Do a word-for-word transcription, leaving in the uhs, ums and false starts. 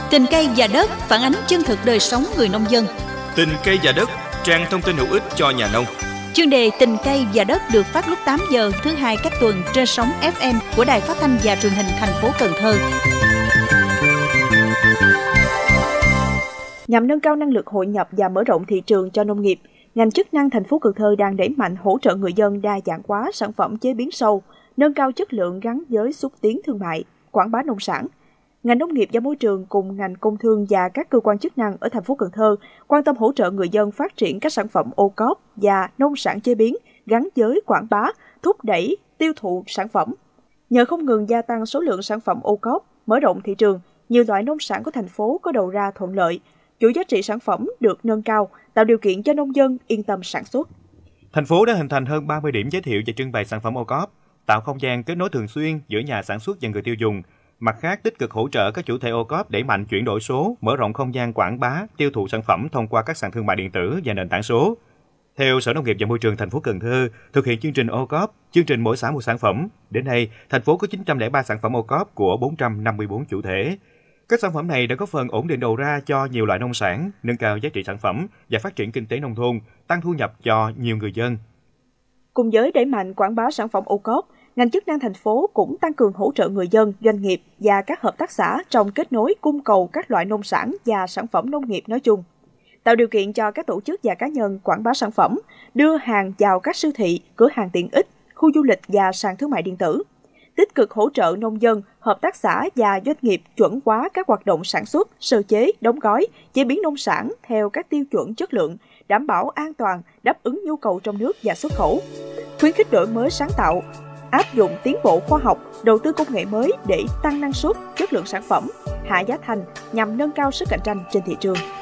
Tình cây và đất phản ánh chân thực đời sống người nông dân. Tình cây và đất, trang thông tin hữu ích cho nhà nông. Chuyên đề Tình cây và đất được phát lúc tám giờ thứ hai cách tuần trên sóng ép em của Đài Phát thanh và Truyền hình thành phố Cần Thơ. Nhằm nâng cao năng lực hội nhập và mở rộng thị trường cho nông nghiệp, ngành chức năng thành phố Cần Thơ đang đẩy mạnh hỗ trợ người dân đa dạng hóa sản phẩm chế biến sâu, nâng cao chất lượng gắn với xúc tiến thương mại, quảng bá nông sản. Ngành nông nghiệp và môi trường cùng ngành công thương và các cơ quan chức năng ở thành phố Cần Thơ quan tâm hỗ trợ người dân phát triển các sản phẩm ô cóp và nông sản chế biến gắn với quảng bá, thúc đẩy tiêu thụ sản phẩm. Nhờ không ngừng gia tăng số lượng sản phẩm ô cóp, mở rộng thị trường, nhiều loại nông sản của thành phố có đầu ra thuận lợi, chuỗi giá trị sản phẩm được nâng cao, tạo điều kiện cho nông dân yên tâm sản xuất. Thành phố đã hình thành hơn ba mươi điểm giới thiệu và trưng bày sản phẩm ô cóp, tạo không gian kết nối thường xuyên giữa nhà sản xuất và người tiêu dùng. Mặt khác, tích cực hỗ trợ các chủ thể ô cóp đẩy mạnh chuyển đổi số, mở rộng không gian quảng bá, tiêu thụ sản phẩm thông qua các sàn thương mại điện tử và nền tảng số. Theo Sở Nông nghiệp và Môi trường thành phố Cần Thơ, thực hiện chương trình ô cóp, chương trình mỗi xã một sản phẩm, đến nay, thành phố có chín trăm lẻ ba sản phẩm ô cóp của bốn trăm năm mươi tư chủ thể. Các sản phẩm này đã góp phần ổn định đầu ra cho nhiều loại nông sản, nâng cao giá trị sản phẩm và phát triển kinh tế nông thôn, tăng thu nhập cho nhiều người dân. Cùng với đẩy mạnh quảng bá sản phẩm ô cóp, ngành chức năng thành phố cũng tăng cường hỗ trợ người dân, doanh nghiệp và các hợp tác xã trong kết nối cung cầu các loại nông sản và sản phẩm nông nghiệp nói chung, tạo điều kiện cho các tổ chức và cá nhân quảng bá sản phẩm, đưa hàng vào các siêu thị, cửa hàng tiện ích, khu du lịch và sàn thương mại điện tử, tích cực hỗ trợ nông dân, hợp tác xã và doanh nghiệp chuẩn hóa các hoạt động sản xuất, sơ chế, đóng gói, chế biến nông sản theo các tiêu chuẩn chất lượng, đảm bảo an toàn, đáp ứng nhu cầu trong nước và xuất khẩu, khuyến khích đổi mới sáng tạo, áp dụng tiến bộ khoa học, đầu tư công nghệ mới để tăng năng suất, chất lượng sản phẩm, hạ giá thành nhằm nâng cao sức cạnh tranh trên thị trường.